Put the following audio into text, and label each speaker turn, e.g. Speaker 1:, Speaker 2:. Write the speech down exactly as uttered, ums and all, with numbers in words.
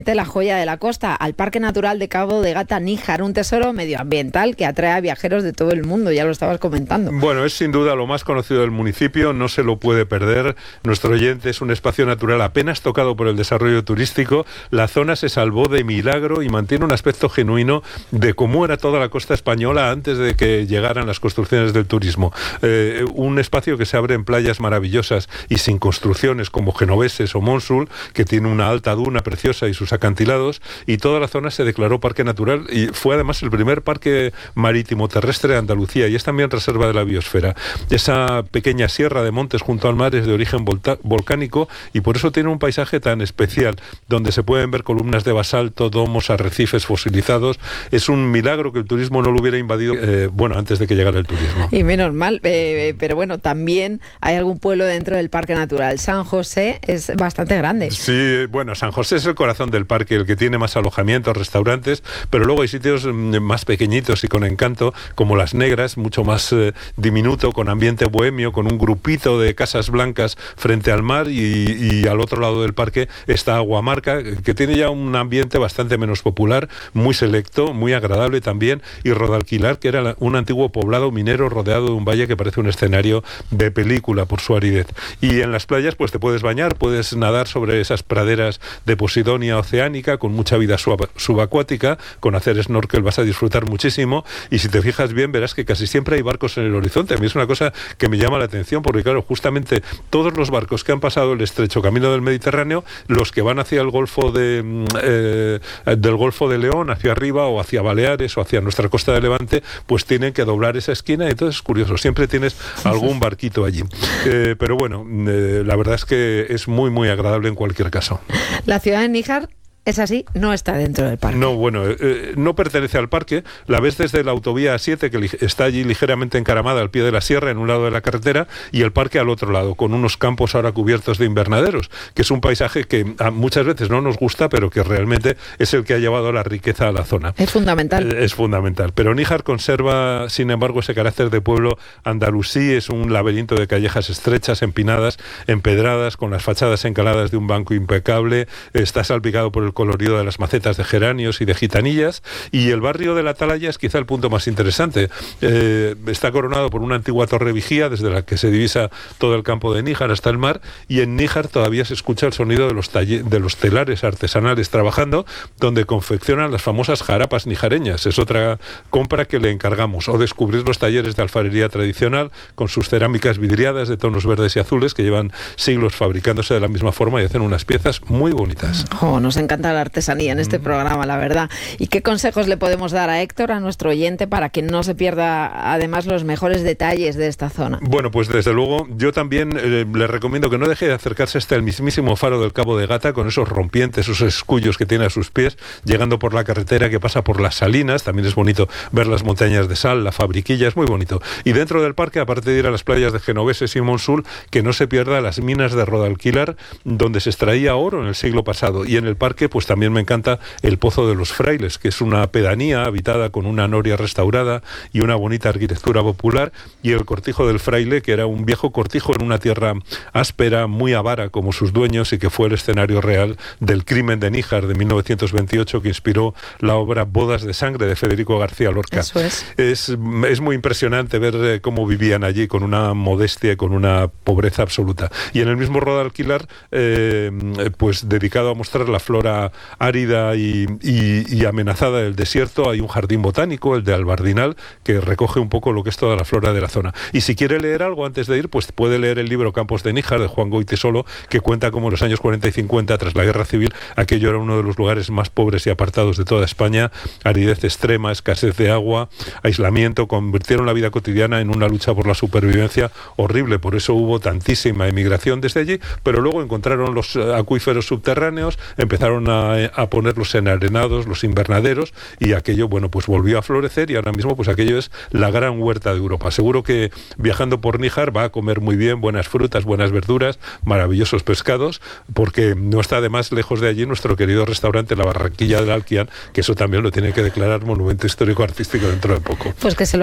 Speaker 1: la joya de la costa, al Parque Natural de Cabo de Gata-Níjar, un tesoro medioambiental que atrae a viajeros de todo el mundo, ya lo estabas comentando.
Speaker 2: Bueno, es sin duda lo más conocido del municipio, no se lo puede perder. Nuestro oyente es un espacio natural apenas tocado por el desarrollo turístico. La zona se salvó de milagro y mantiene un aspecto genuino de cómo era toda la costa española antes de que llegaran las construcciones del turismo. Eh, un espacio que se abre en playas maravillosas y sin construcciones como Genoveses o Monsul, que tiene una alta duna preciosa y sus acantilados, y toda la zona se declaró parque natural y fue además el primer parque marítimo terrestre de Andalucía y es también reserva de la biosfera. Esa pequeña sierra de montes junto al mar es de origen volta- volcánico y por eso tiene un paisaje tan especial, donde se pueden ver columnas de basalto, domos, arrecifes fosilizados. Es un milagro que el turismo no lo hubiera invadido, eh, bueno, antes de que llegara el turismo.
Speaker 1: Y menos mal, eh, pero bueno, también hay algún pueblo dentro del parque natural. San José es bastante grande.
Speaker 2: Sí, bueno, San José es el corazón del parque, el que tiene más alojamientos, restaurantes, pero luego hay sitios más pequeñitos y con encanto, como Las Negras, mucho más eh, diminuto, con ambiente bohemio, con un grupito de casas blancas frente al mar, y, y al otro lado del parque está Aguamarca, que tiene ya un ambiente bastante menos popular, muy selecto, muy agradable también, y Rodalquilar, que era la, un antiguo poblado minero rodeado de un valle que parece un escenario de película por su aridez. Y en las playas pues te puedes bañar, puedes nadar sobre esas praderas de Posidonia oceánica con mucha vida sub- subacuática, con hacer snorkel vas a disfrutar muchísimo, y si te fijas bien verás que casi siempre hay barcos en el horizonte. A mí es una cosa que me llama la atención porque claro, justamente todos los barcos que han pasado el estrecho camino del Mediterráneo, los que van hacia el Golfo de eh, del Golfo de León hacia arriba o hacia Baleares o hacia nuestra costa de Levante, pues tienen que doblar esa esquina, y entonces es curioso, siempre tienes algún barquito allí. Eh, pero bueno, eh, la verdad es que es muy muy agradable en cualquier caso.
Speaker 1: La ciudad de Níjar, es así, no está dentro del parque.
Speaker 2: No, bueno, eh, no pertenece al parque, la ves desde la autovía A siete, que li- está allí ligeramente encaramada al pie de la sierra, en un lado de la carretera, y el parque al otro lado, con unos campos ahora cubiertos de invernaderos, que es un paisaje que a muchas veces no nos gusta, pero que realmente es el que ha llevado la riqueza a la zona.
Speaker 1: Es fundamental.
Speaker 2: Eh, es fundamental, pero Níjar conserva, sin embargo, ese carácter de pueblo andalusí. Es un laberinto de callejas estrechas, empinadas, empedradas, con las fachadas encaladas de un banco impecable, está salpicado por el colorido de las macetas de geranios y de gitanillas, y el barrio de la Atalaya es quizá el punto más interesante. Eh, está coronado por una antigua torre vigía desde la que se divisa todo el campo de Níjar hasta el mar, y en Níjar todavía se escucha el sonido de los, talle- de los telares artesanales trabajando, donde confeccionan las famosas jarapas nijareñas. Es otra compra que le encargamos, o descubrir los talleres de alfarería tradicional con sus cerámicas vidriadas de tonos verdes y azules que llevan siglos fabricándose de la misma forma y hacen unas piezas muy bonitas.
Speaker 1: Oh, nos encanta la artesanía en este mm. programa, la verdad. ¿Y qué consejos le podemos dar a Héctor, a nuestro oyente, para que no se pierda además los mejores detalles de esta zona?
Speaker 2: Bueno, pues desde luego yo también eh, le recomiendo que no deje de acercarse hasta el mismísimo faro del Cabo de Gata, con esos rompientes, esos escullos que tiene a sus pies, llegando por la carretera que pasa por las Salinas. También es bonito ver las montañas de sal, la Fabriquilla, es muy bonito. Y dentro del parque, aparte de ir a las playas de Genoveses y Monsul, que no se pierda las minas de Rodalquilar, donde se extraía oro en el siglo pasado. Y en el parque pues también me encanta el Pozo de los Frailes, que es una pedanía habitada con una noria restaurada y una bonita arquitectura popular, y el Cortijo del Fraile, que era un viejo cortijo en una tierra áspera, muy avara como sus dueños, y que fue el escenario real del crimen de Níjar de mil novecientos veintiocho, que inspiró la obra Bodas de Sangre de Federico García Lorca.
Speaker 1: Eso es.
Speaker 2: Es, es muy impresionante ver eh, cómo vivían allí, con una modestia y con una pobreza absoluta. Y en el mismo Rodalquilar, eh, pues dedicado a mostrar la flora árida y, y, y amenazada del desierto, hay un jardín botánico, el de Albardinal, que recoge un poco lo que es toda la flora de la zona. Y si quiere leer algo antes de ir, pues puede leer el libro Campos de Níjar, de Juan Goytisolo, que cuenta cómo en los años cuarenta y cincuenta, tras la Guerra Civil, aquello era uno de los lugares más pobres y apartados de toda España. Aridez extrema, escasez de agua, aislamiento, convirtieron la vida cotidiana en una lucha por la supervivencia horrible. Por eso hubo tantísima emigración desde allí, pero luego encontraron los acuíferos subterráneos, empezaron a, a ponerlos en arenados, los invernaderos, y aquello, bueno, pues volvió a florecer, y ahora mismo pues aquello es la gran huerta de Europa. Seguro que viajando por Níjar va a comer muy bien, buenas frutas, buenas verduras, maravillosos pescados, porque no está además lejos de allí nuestro querido restaurante La Barranquilla del Alquian, que eso también lo tiene que declarar monumento histórico artístico dentro de poco.
Speaker 1: Pues que se lo